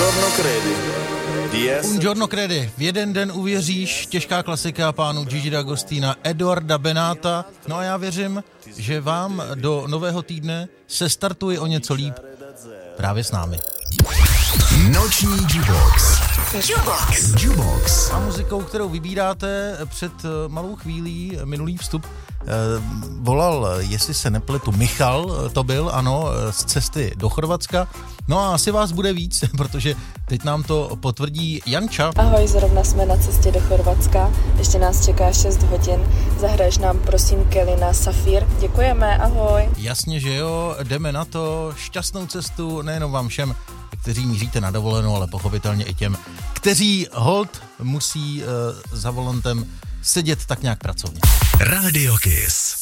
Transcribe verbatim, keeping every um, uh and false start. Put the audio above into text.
giorno credi di essere... Un giorno credi, v jeden den uvěříš, těžká klasika pánů Gigi D'Agostina, Eduarda Benata. No a já věřím, že vám do nového týdne se startuje o něco líp právě s námi. Noční Jubox. Jubox. Jubox. A muzikou, kterou vybíráte před malou chvílí, minulý vstup, volal, jestli se nepletu, Michal, to byl, ano, z cesty do Chorvatska. No a asi vás bude víc, protože teď nám to potvrdí Janča. Ahoj, zrovna jsme na cestě do Chorvatska, ještě nás čeká šest hodin. Zahraješ nám prosím Kelly na Safír. Děkujeme, ahoj. Jasně, že jo, jdeme na to, šťastnou cestu nejenom vám všem, kteří míříte na dovolenou, ale pochopitelně i těm, kteří hold musí uh, za volantem sedět tak nějak pracovně. Radio Kiss.